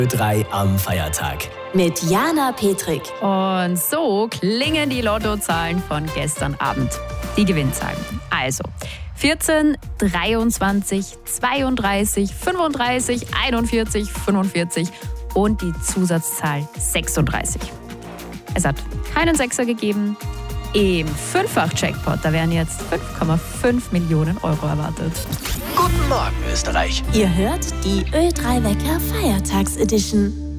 Ö3 am Feiertag. Mit Jana Petrik. Und so klingen die Lottozahlen von gestern Abend. Die Gewinnzahlen. Also 14, 23, 32, 35, 41, 45 und die Zusatzzahl 36. Es hat keinen Sechser gegeben. Im Fünffach-Jackpot, da werden jetzt 5,5 Millionen Euro erwartet. Guten Morgen, Österreich. Ihr hört die Ö3 Wecker Feiertagsedition.